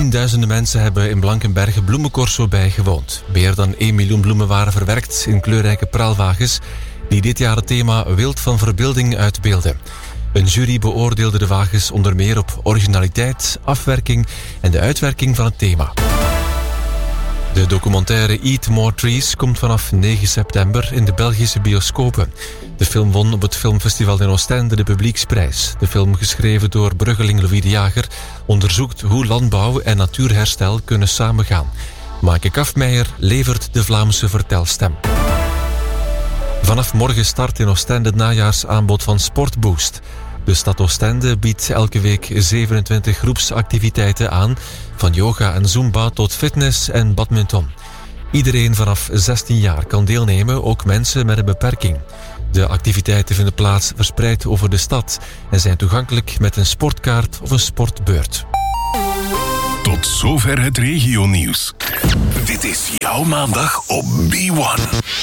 Tienduizenden mensen hebben in Blankenberge Bloemencorso bijgewoond. Meer dan 1 miljoen bloemen waren verwerkt in kleurrijke praalwagens die dit jaar het thema Wild van Verbeelding uitbeelden. Een jury beoordeelde de wagens onder meer op originaliteit, afwerking en de uitwerking van het thema. De documentaire Eat More Trees komt vanaf 9 september in de Belgische bioscopen. De film won op het filmfestival in Oostende de publieksprijs. De film, geschreven door bruggeling Louis de Jager, onderzoekt hoe landbouw en natuurherstel kunnen samengaan. Maaike Kafmeijer levert de Vlaamse vertelstem. Vanaf morgen start in Oostende het najaarsaanbod van Sportboost. De stad Oostende biedt elke week 27 groepsactiviteiten aan, van yoga en zumba tot fitness en badminton. Iedereen vanaf 16 jaar kan deelnemen, ook mensen met een beperking. De activiteiten vinden plaats verspreid over de stad en zijn toegankelijk met een sportkaart of een sportbeurt. Tot zover het regionieuws. Dit is jouw maandag op B1.